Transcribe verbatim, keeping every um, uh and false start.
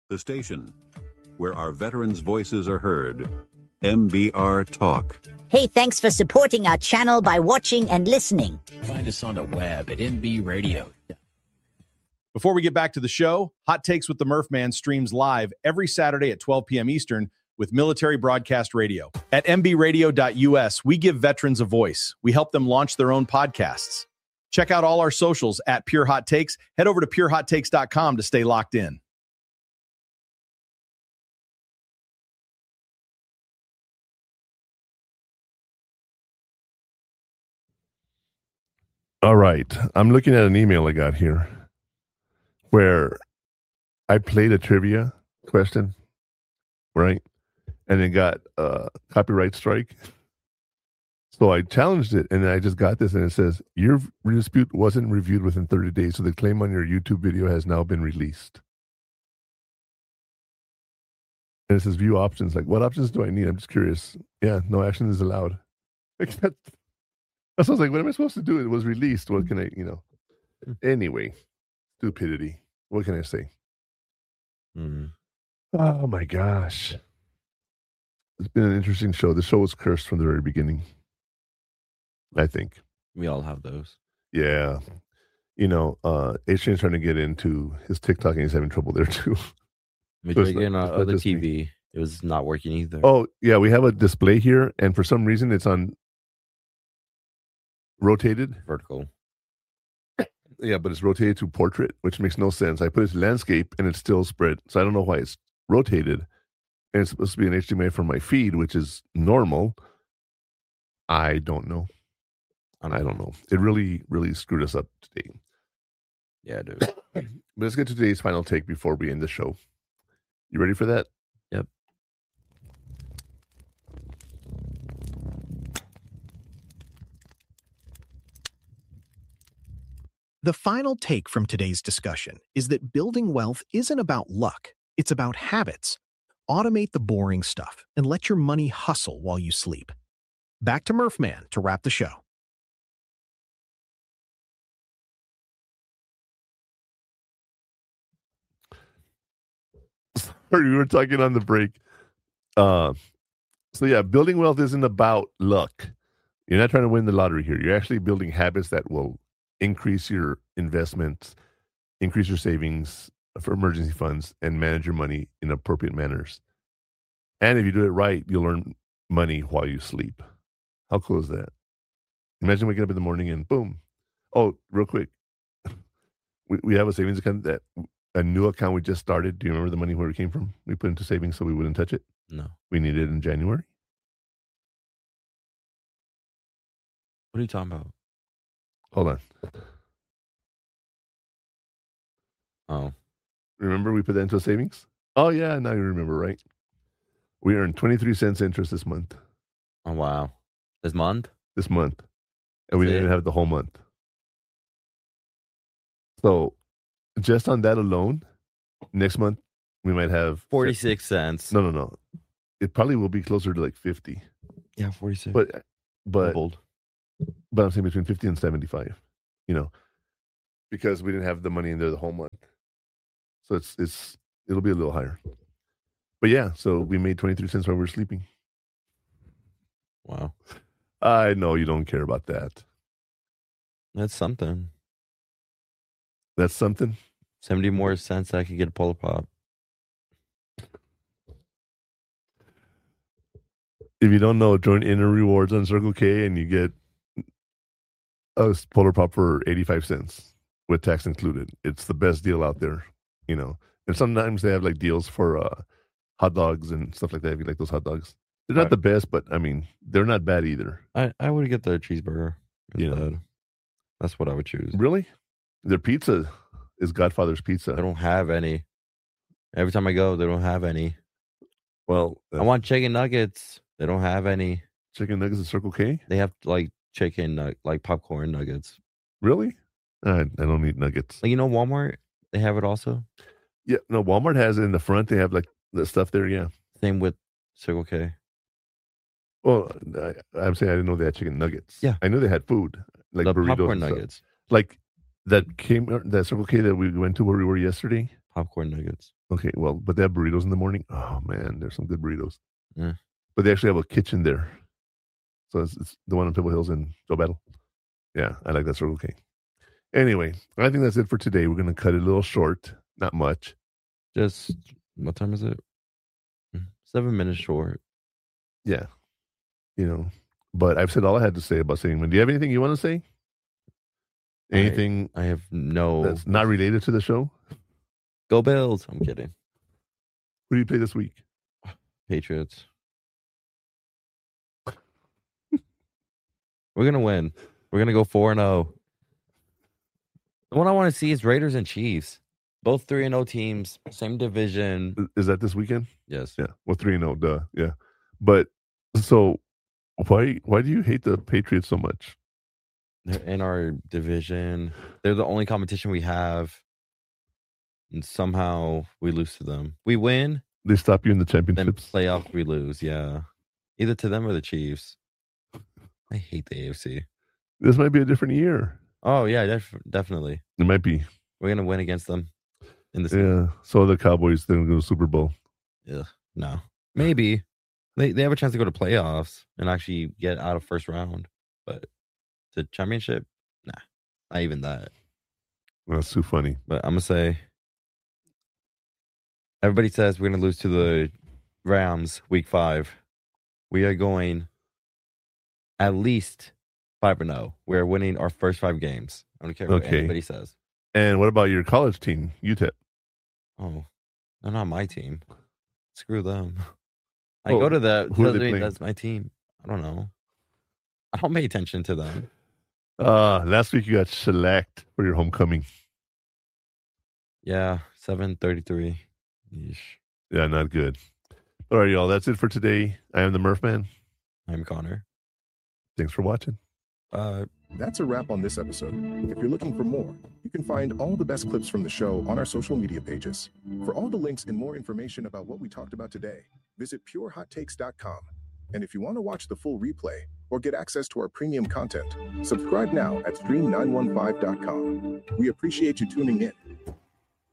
The station where our veterans' voices are heard. M B R Talk. Hey, thanks for supporting our channel by watching and listening. Find us on the web at M B Radio. Before we get back to the show, Hot Takes with the Murph Man streams live every Saturday at twelve p.m. Eastern with Military Broadcast Radio. At m b radio dot u s, we give veterans a voice. We help them launch their own podcasts. Check out all our socials at Pure Hot Takes. Head over to pure hot takes dot com to stay locked in. All right. I'm looking at an email I got here where I played a trivia question, right? And it got a copyright strike. So I challenged it, and I just got this, and it says, your dispute wasn't reviewed within thirty days, so the claim on your YouTube video has now been released. And it says view options. Like, what options do I need? I'm just curious. Yeah, no action is allowed. That's what I was like, what am I supposed to do? It was released. What can I, you know? Anyway, stupidity. What can I say? Mm-hmm. Oh, my gosh. It's been an interesting show. The show was cursed from the very beginning, I think. We all have those. Yeah. You know, uh, Adrian's trying to get into his TikTok, and he's having trouble there, too. We So tried it's not- getting on it's not other just T me. V. It was not working either. Oh, yeah, we have a display here, and for some reason it's on rotated. Vertical. Yeah, but it's rotated to portrait, which makes no sense. I put it to landscape, and it's still spread. So I don't know why it's rotated. And it's supposed to be an H D M I from my feed, which is normal. I don't know. I don't know. It really, really screwed us up today. Yeah, dude. But let's get to today's final take before we end the show. You ready for that? Yep. The final take from today's discussion is that building wealth isn't about luck. It's about habits. Automate the boring stuff and let your money hustle while you sleep. Back to Murph Man to wrap the show. Sorry, we were talking on the break. Uh, so yeah, building wealth isn't about luck. You're not trying to win the lottery here. You're actually building habits that will increase your investments, increase your savings for emergency funds, and manage your money in appropriate manners. And if you do it right, you'll earn money while you sleep. How cool is that? Imagine waking up in the morning and boom. Oh, real quick. we, we have a savings account, that a new account we just started. Do you remember the money where it came from? We put into savings so we wouldn't touch it. No. We needed it in January. What are you talking about? Hold on. Oh. Remember we put that into a savings? Oh, yeah. Now you remember, right? We earned twenty-three cents interest this month. Oh, wow. This month? This month. And we That's didn't it? have the whole month. So just on that alone, next month, we might have forty-six cents. No, no, no. It probably will be closer to like fifty. Yeah, forty-six. But, but, Doubled. but I'm saying between fifty and seventy-five, you know, because we didn't have the money in there the whole month. So it's, it's, it'll be a little higher. But yeah, so we made twenty-three cents while we were sleeping. Wow. I know you don't care about that. That's something. That's something. seventy more cents I could get a Polar Pop. If you don't know, join Inner Rewards on Circle K and you get a Polar Pop for eighty-five cents with tax included. It's the best deal out there, you know. And sometimes they have like deals for uh, hot dogs and stuff like that. If you like those hot dogs, they're not Right. the best, but I mean, they're not bad either. I, I would get the cheeseburger. You know. instead. That's what I would choose. Really? Their pizza is Godfather's Pizza. They don't have any. Every time I go, they don't have any. Well, I want chicken nuggets. They don't have any. Chicken nuggets at Circle K? They have like chicken, nug- like popcorn nuggets. Really? I, I don't eat nuggets. Like, you know, Walmart, they have it also. Yeah, no, Walmart has it in the front. They have like the stuff there. Yeah. Same with Circle K. Well, I, I'm saying I didn't know they had chicken nuggets. Yeah. I knew they had food like The burritos popcorn and stuff. nuggets. Like that came that Circle K that we went to where we were yesterday. Popcorn nuggets. Okay, well, but they have burritos in the morning. Oh man, there's some good burritos. Yeah. But they actually have a kitchen there, so it's, it's the one on Pebble Hills in Joe Battle. Yeah, I like that Circle K. Anyway, I think that's it for today. We're gonna cut it a little short, not much. Just what time is it? Seven minutes short. Yeah, you know. But I've said all I had to say about Sigmund. Do you have anything you want to say? Anything I, I have no. that's not related to the show? Go Bills. I'm kidding. Who do you play this week? Patriots. We're gonna win. We're gonna go four and zero. The one I want to see is Raiders and Chiefs. Both three and zero teams, same division. Is that this weekend? Yes. Yeah. Well, three and zero. Duh. Yeah. But so why why do you hate the Patriots so much? They're in our division. They're the only competition we have. And somehow we lose to them. We win. They stop you in the Then championships. playoffs we lose. Yeah. Either to them or the Chiefs. I hate the A F C. This might be a different year. Oh, yeah, def- definitely. It might be. We're going to win against them in the Yeah. So the Cowboys then go to Super Bowl. Yeah. No. Maybe. They they have a chance to go to playoffs and actually get out of first round. But the championship, nah. Not even that. That's too funny. But I'm going to say everybody says we're going to lose to the Rams week five. We are going at least five and oh. We're winning our first five games. I don't care what Okay. anybody says. And what about your college team, U T E P? Oh, they're not my team. Screw them. I Oh, go to that. who are Doesn't they mean playing? that's my team. I don't know. I don't pay attention to them. Uh, last week you got shellacked for your homecoming. Yeah, seven thirty-three. Yeesh. Yeah, not good. All right, y'all. That's it for today. I am the Murph Man. I'm Connor. Thanks for watching. Bye. That's a wrap on this episode. If you're looking for more, you can find all the best clips from the show on our social media pages. For all the links and more information about what we talked about today, visit pure hot takes dot com. And if you want to watch the full replay or get access to our premium content, subscribe now at stream nine one five dot com. We appreciate you tuning in